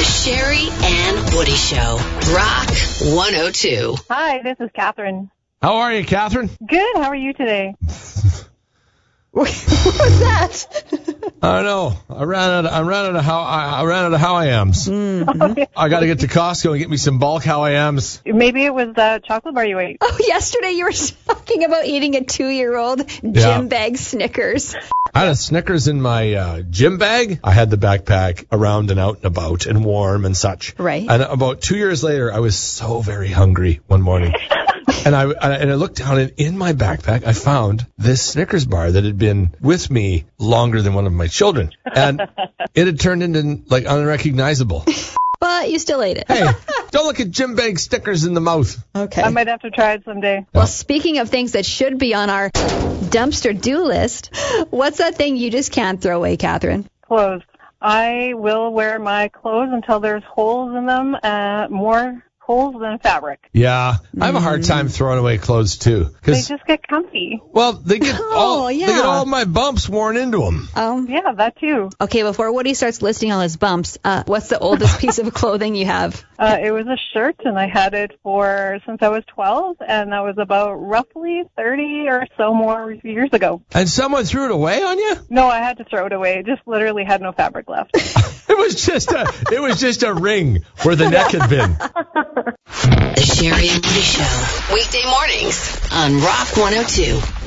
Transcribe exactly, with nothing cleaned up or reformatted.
The Sherry and Woody Show. Rock one oh two. Hi, this is Catherine. How are you, Catherine? Good. How are you today? What was that? I don't know. I ran out. Of, I ran out of how. I, I ran out of how I am's. Mm-hmm. I got to get to Costco and get me some bulk how I am's. Maybe it was the chocolate bar you ate. Oh, yesterday you were talking about eating a two-year-old gym Yeah. bag Snickers. I had a Snickers in my uh, gym bag. I had the backpack around and out and about and warm and such. Right. And about two years later, I was so very hungry one morning. And I, and I looked down, and in my backpack, I found this Snickers bar that had been with me longer than one of my children. And it had turned into, like, unrecognizable. But you still ate it. Hey, don't look at gym bag Snickers in the mouth. Okay. I might have to try it someday. Well, speaking of things that should be on our dumpster do list, what's that thing you just can't throw away, Catherine? Clothes. I will wear my clothes until there's holes in them, uh, more holes than fabric. Yeah, I have a hard time throwing away clothes, too. They 'Cause, just get comfy. well, they get, Oh, all, yeah. they get all my bumps worn into them. Um. Yeah, that too. Okay, before Woody starts listing all his bumps, uh, what's the oldest piece of clothing you have? Uh, it was a shirt, and I had it for since I was twelve, and that was about roughly thirty or so more years ago. And someone threw it away on you? No, I had to throw it away. It just literally had no fabric left. It was just a, it was just a ring where the neck had been. The Sherry and Woody Show. Weekday mornings on Rock one oh two.